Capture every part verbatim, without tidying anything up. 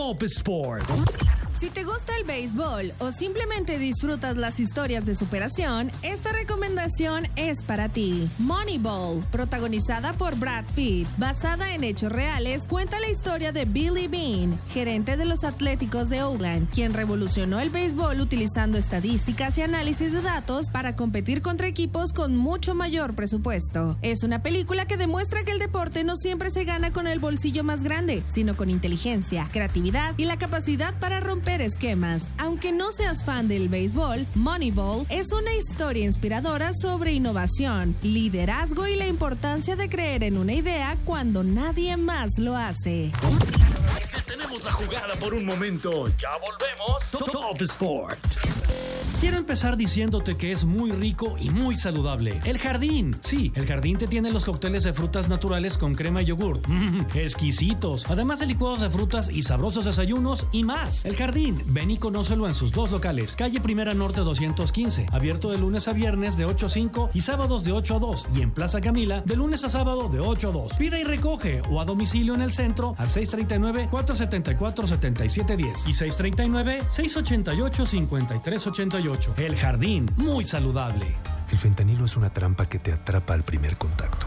Top Sport. Si te gusta el béisbol o simplemente disfrutas las historias de superación, esta recomendación es para ti. Moneyball, protagonizada por Brad Pitt, basada en hechos reales, cuenta la historia de Billy Beane, gerente de los Atléticos de Oakland, quien revolucionó el béisbol utilizando estadísticas y análisis de datos para competir contra equipos con mucho mayor presupuesto. Es una película que demuestra que el deporte no siempre se gana con el bolsillo más grande, sino con inteligencia, creatividad y la capacidad para romper esquemas. Aunque no seas fan del béisbol, Moneyball es una historia inspiradora sobre innovación, liderazgo y la importancia de creer en una idea cuando nadie más lo hace. Tenemos la jugada por un momento. Ya volvemos. Top Sport. Quiero empezar diciéndote que es muy rico y muy saludable. El Jardín. Sí, el Jardín te tiene los cócteles de frutas naturales con crema y yogur. Mmm, exquisitos. Además de licuados de frutas y sabrosos desayunos y más. El Jardín. Ven y conócelo en sus dos locales. Calle Primera Norte doscientos quince. Abierto de lunes a viernes de ocho a cinco y sábados de ocho a dos. Y en Plaza Camila de lunes a sábado de ocho a dos. Pida y recoge o a domicilio en el centro al seis tres nueve, cuatro siete cuatro, siete siete uno cero y seis tres nueve, seis ocho ocho, cinco tres ocho ocho. El Jardín, muy saludable. El fentanilo es una trampa que te atrapa al primer contacto.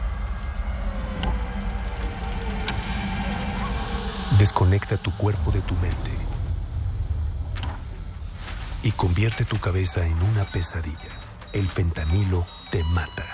Desconecta tu cuerpo de tu mente y convierte tu cabeza en una pesadilla. El fentanilo te mata.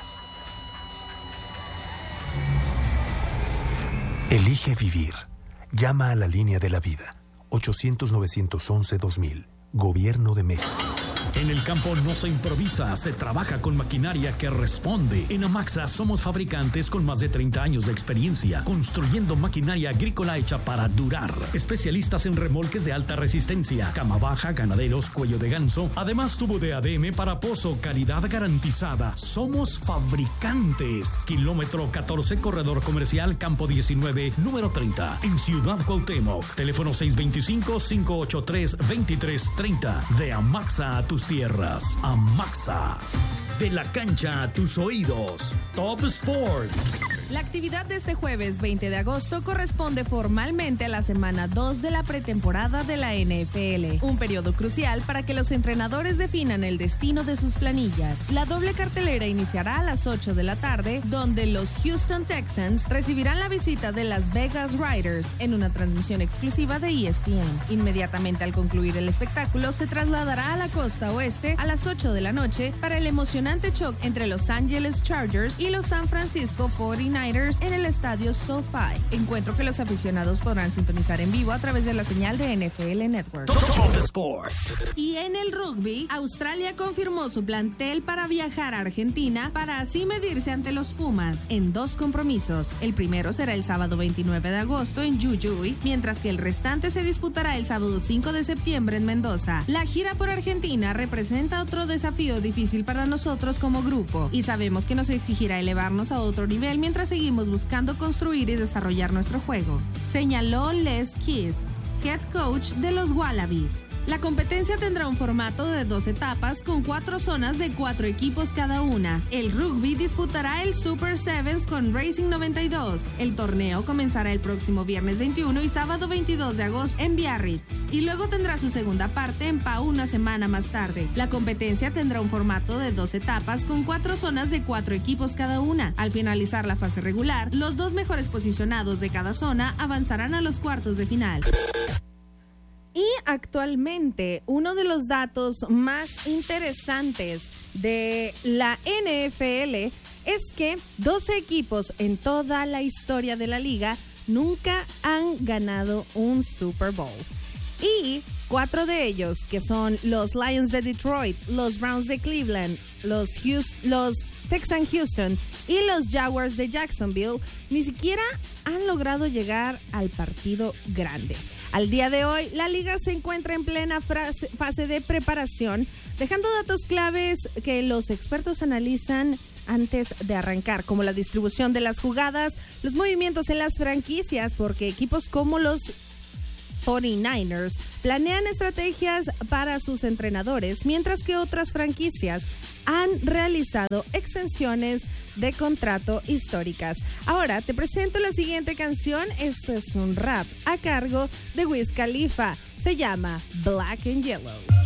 Elige vivir. Llama a la línea de la vida. ochocientos, novecientos once, dos mil. Gobierno de México. En el campo no se improvisa, se trabaja con maquinaria que responde. En Amaxa somos fabricantes con más de treinta años de experiencia, construyendo maquinaria agrícola hecha para durar. Especialistas en remolques de alta resistencia, cama baja, ganaderos, cuello de ganso. Además, tubo de A D M para pozo, calidad garantizada. Somos fabricantes. Kilómetro catorce, corredor comercial, campo diecinueve, número treinta, en Ciudad Cuauhtémoc. Teléfono seis dos cinco, cinco ocho tres, dos tres tres cero. De Amaxa a tus tierras. Amaxa. De la cancha a tus oídos. Top Sport. La actividad de este jueves veinte de agosto corresponde formalmente a la semana dos de la pretemporada de la N F L, un periodo crucial para que los entrenadores definan el destino de sus planillas. La doble cartelera iniciará a las ocho de la tarde, donde los Houston Texans recibirán la visita de Las Vegas Raiders en una transmisión exclusiva de E S P N. Inmediatamente al concluir el espectáculo, se trasladará a la costa oeste a las ocho de la noche para el emocionante choque entre Los Angeles Chargers y los San Francisco cuarenta y nueve ers en el estadio SoFi. Encuentro que los aficionados podrán sintonizar en vivo a través de la señal de N F L Network. Top Sport. Y en el rugby, Australia confirmó su plantel para viajar a Argentina para así medirse ante los Pumas en dos compromisos. El primero será el sábado veintinueve de agosto en Jujuy, mientras que el restante se disputará el sábado cinco de septiembre en Mendoza. La gira por Argentina representa otro desafío difícil para nosotros como grupo y sabemos que nos exigirá elevarnos a otro nivel mientras seguimos buscando construir y desarrollar nuestro juego, señaló Les Kiss, head coach de los Wallabies. La competencia tendrá un formato de dos etapas con cuatro zonas de cuatro equipos cada una. El rugby disputará el Super Sevens con Racing noventa y dos. El torneo comenzará el próximo viernes veintiuno y sábado veintidós de agosto en Biarritz y luego tendrá su segunda parte en Pau una semana más tarde. La competencia tendrá un formato de dos etapas con cuatro zonas de cuatro equipos cada una. Al finalizar la fase regular, los dos mejores posicionados de cada zona avanzarán a los cuartos de final. Y actualmente uno de los datos más interesantes de la N F L es que doce equipos en toda la historia de la liga nunca han ganado un Super Bowl. Y cuatro de ellos, que son los Lions de Detroit, los Browns de Cleveland, los, Houston, los Texans Houston y los Jaguars de Jacksonville, ni siquiera han logrado llegar al partido grande. Al día de hoy, la liga se encuentra en plena frase, fase de preparación, dejando datos claves que los expertos analizan antes de arrancar, como la distribución de las jugadas, los movimientos en las franquicias, porque equipos como los cuarenta y nueve ers planean estrategias para sus entrenadores, mientras que otras franquicias han realizado extensiones de contrato históricas. Ahora te presento la siguiente canción. Esto es un rap a cargo de Wiz Khalifa. Se llama Black and Yellow.